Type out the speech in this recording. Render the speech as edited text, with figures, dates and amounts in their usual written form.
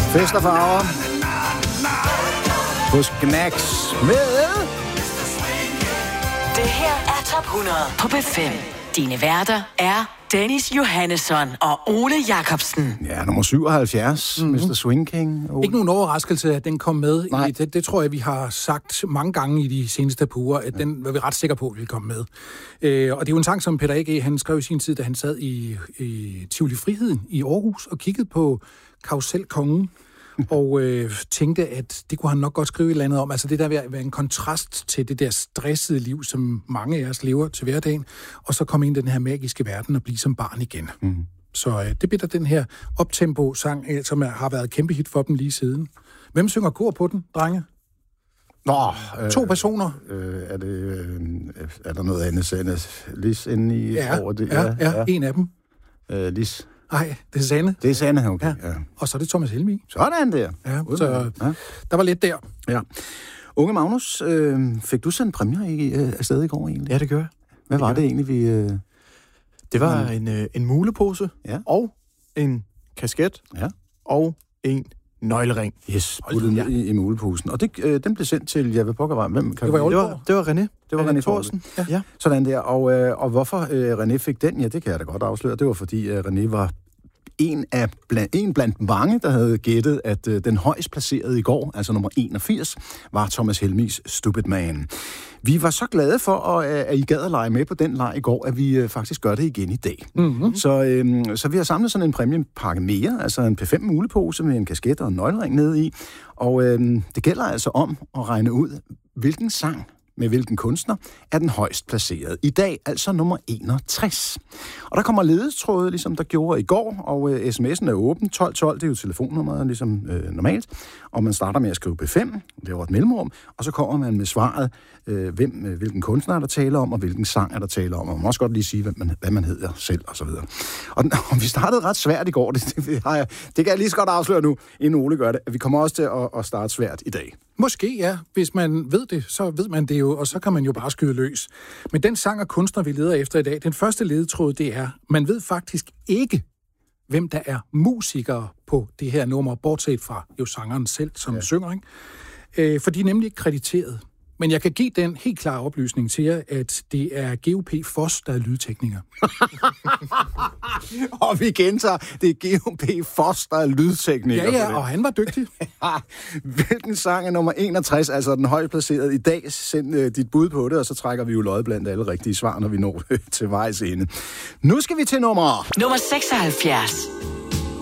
Fest og farver hos Gnax med... Det her er Top 100 på B5. Dine værter er Dennis Johannesson og Ole Jacobsen. Ja, nummer 77, Mr. Swing King. Ikke nogen overraskelse, at den kom med. I det tror jeg, vi har sagt mange gange i de seneste par uger, at den var vi ret sikre på, at ville komme med. Og det er jo en sang, som Peter A.G. han skrev i sin tid, da han sad i Tivoli Friheden i Aarhus og kiggede på Karusselkongen. Og tænkte, at det kunne han nok godt skrive et eller andet om. Altså det der vil være en kontrast til det der stressede liv, som mange af os lever til hverdagen, og så komme ind i den her magiske verden og blive som barn igen. Så det bliver den her optempo-sang, som har været et kæmpe hit for dem lige siden. Hvem synger kor på den, drenge? To personer. Er der noget andet? Lis inde i over det? Ja, en af dem. Lis. Nej, det er Sanne. Det er Sanne, okay. Ja. Og så er det Thomas Helmig. Sådan der. Ja, så der var lidt der. Ja. Unge Magnus, fik du sendt præmier afsted i går egentlig? Ja, det gør jeg. Hvad var det egentlig, vi... Det var en mulepose, og en kasket, og en nøglering. Yes, puttet ned i muleposen. Og den blev sendt til, jeg ved pokker, hvem kan det var René. Det var René Thorsen. Ja. Sådan der. Og hvorfor René fik den, det kan jeg da godt afsløre. Det var fordi René var en blandt mange, der havde gættet, at den højst placerede i går, altså nummer 81, var Thomas Helmigs Stupid Man. Vi var så glade for, at I gad at lege med på den leg i går, at vi faktisk gør det igen i dag. Så vi har samlet sådan en præmiepakke mere, altså en P5 mulepose med en kasket og en nøglering nede i. Og det gælder altså om at regne ud, hvilken sang med hvilken kunstner er den højst placeret. I dag altså nummer 61. Og der kommer ledetråde, ligesom der gjorde i går, og sms'en er åben. 1212, det er jo telefonnummeret, ligesom normalt. Og man starter med at skrive B5, laver et mellemrum, og så kommer man med svaret, hvilken kunstner er der taler om, og hvilken sang er der taler om. Og man må også godt lige sige, hvad man hedder selv, og så videre. Og vi startede ret svært i går, det kan jeg lige så godt afsløre nu, inden Ole gør det. Vi kommer også til at starte svært i dag. Måske, ja. Hvis man ved det, så ved man det jo, og så kan man jo bare skyde løs. Men den sang og kunstner, vi leder efter i dag, den første ledetråd, det er, man ved faktisk ikke, hvem der er musikere på det her nummer, bortset fra jo sangeren selv, som synger, ikke? For de er nemlig ikke krediteret. Men jeg kan give den helt klare oplysning til jer, at det er G.O.P. Foss, der er lydtekniker. Og vi gentager, det er G.O.P. Foss, der er lydtekniker. Ja, og han var dygtig. Hvilken sang er nummer 61, altså den højt placeret i dag? Send dit bud på det, og så trækker vi jo lod blandt alle rigtige svar, når vi når til vejs ende. Nu skal vi til nummer 76.